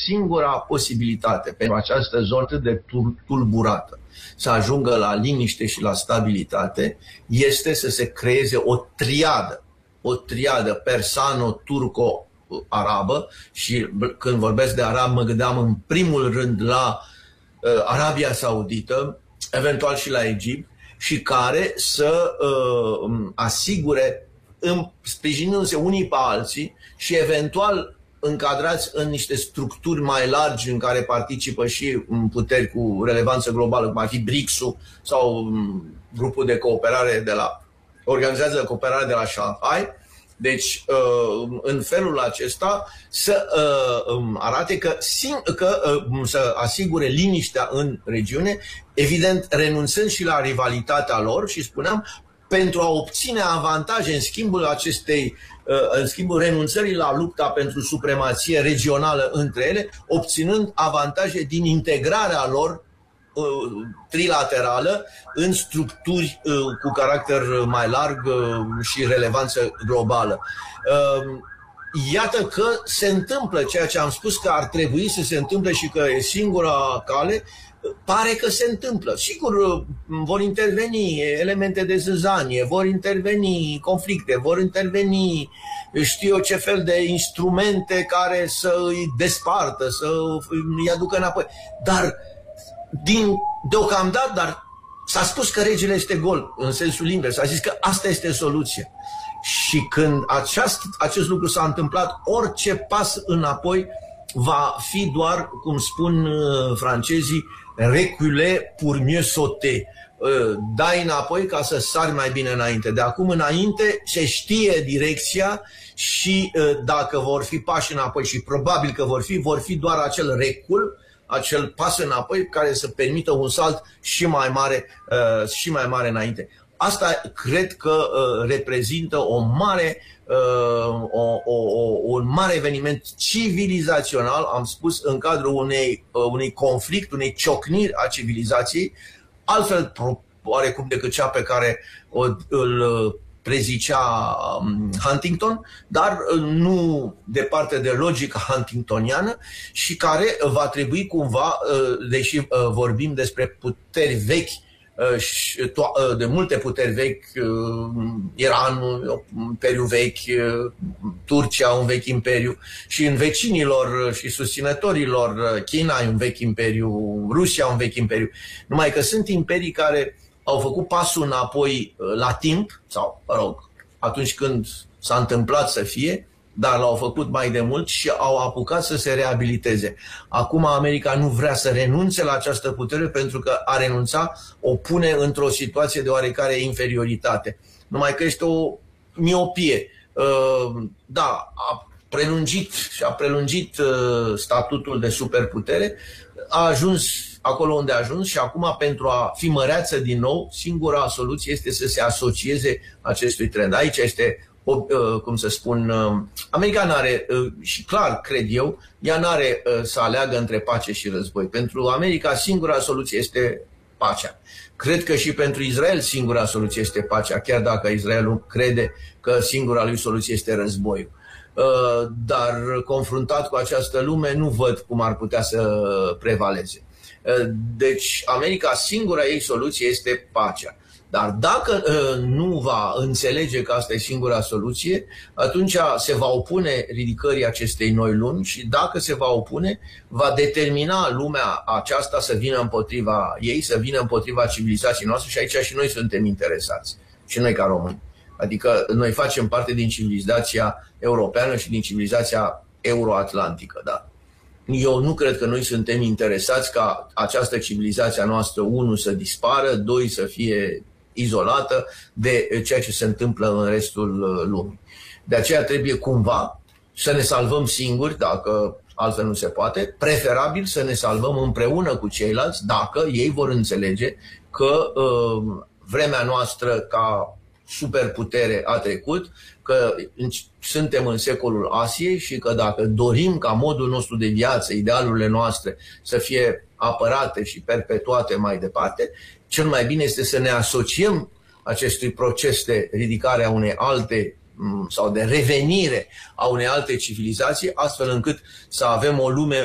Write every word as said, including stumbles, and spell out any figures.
singura posibilitate pentru această zonă atât de tulburată să ajungă la liniște și la stabilitate este să se creeze o triadă, o triadă persano-turco-arabă, și când vorbesc de arab mă gândeam în primul rând la uh, Arabia Saudită, eventual și la Egipt, și care să uh, asigure, sprijinându-se unii pe alții și eventual încadrați în niște structuri mai largi în care participă și puteri cu relevanță globală, cum ar fi BRICS-ul sau grupul de cooperare de la Organizația de Cooperare de la Shanghai. Deci, în felul acesta să arate că, că să asigure liniștea în regiune, evident renunțând și la rivalitatea lor, și spuneam, pentru a obține avantaje în schimbul acestei, în schimbul renunțării la lupta pentru supremație regională între ele, obținând avantaje din integrarea lor trilaterală în structuri cu caracter mai larg și relevanță globală. Iată că se întâmplă ceea ce am spus că ar trebui să se întâmple și că e singura cale. Pare că se întâmplă. Sigur, vor interveni elemente de zâzanie, vor interveni conflicte, vor interveni, știu eu ce fel de instrumente care să îi despartă, să îi aducă înapoi. Dar, din, deocamdată, dar s-a spus că regele este gol, în sensul invers. S-a zis că asta este soluția. Și când aceast, acest lucru s-a întâmplat, orice pas înapoi va fi doar, cum spun francezii, reculer pour mieux sauter. Dai înapoi ca să sari mai bine înainte. De acum înainte se știe direcția și dacă vor fi pași înapoi, și probabil că vor fi, vor fi doar acel recul, acel pas înapoi care să permită un salt și mai mare, și mai mare înainte. Asta cred că uh, reprezintă o mare, uh, o, o, o, un mare eveniment civilizațional, am spus, în cadrul unei, uh, unui conflict, unei ciocniri a civilizației, altfel oarecum decât cea pe care o, îl prezicea um, Huntington, dar uh, nu departe de logica huntingtoniană, și care va trebui cumva, uh, deși uh, vorbim despre puteri vechi, de multe puteri vechi, Iranul, imperiu vechi, Turcia, un vechi imperiu, și în vecinilor și susținătorilor, China, un vechi imperiu, Rusia, un vechi imperiu. Numai că sunt imperii care au făcut pasul înapoi la timp, sau, mă rog, atunci când s-a întâmplat să fie, dar l-au făcut mai de mult și au apucat să se reabiliteze. Acum America nu vrea să renunțe la această putere, pentru că a renunța o pune într-o situație de oarecare inferioritate. Numai că este o miopie. Da, a prelungit și a prelungit statutul de superputere, a ajuns acolo unde a ajuns și acum, pentru a fi măreață din nou, singura soluție este să se asocieze acestui trend. Aici este, cum să spun, America n-are, și clar cred eu, ea n-are să aleagă între pace și război. Pentru America singura soluție este pacea. Cred că și pentru Israel singura soluție este pacea, chiar dacă Israelul crede că singura lui soluție este războiul. Dar confruntat cu această lume nu văd cum ar putea să prevaleze. Deci America, singura ei soluție este pacea. Dar dacă uh, nu va înțelege că asta e singura soluție, atunci se va opune ridicării acestei noi lumi, și dacă se va opune, va determina lumea aceasta să vină împotriva ei, să vină împotriva civilizației noastre, și aici și noi suntem interesați, și noi ca români. Adică noi facem parte din civilizația europeană și din civilizația euroatlantică, da. Eu nu cred că noi suntem interesați ca această civilizație a noastră, unu, să dispară, doi, să fie izolată de ceea ce se întâmplă în restul lumii. De aceea trebuie cumva să ne salvăm singuri, dacă altfel nu se poate, preferabil să ne salvăm împreună cu ceilalți, dacă ei vor înțelege că uh, vremea noastră ca superputere a trecut, că suntem în secolul Asiei și că dacă dorim ca modul nostru de viață, idealurile noastre să fie apărate și perpetuate mai departe, cel mai bine este să ne asociem acestui proces de ridicare a unei alte sau de revenire a unei alte civilizații, astfel încât să avem o lume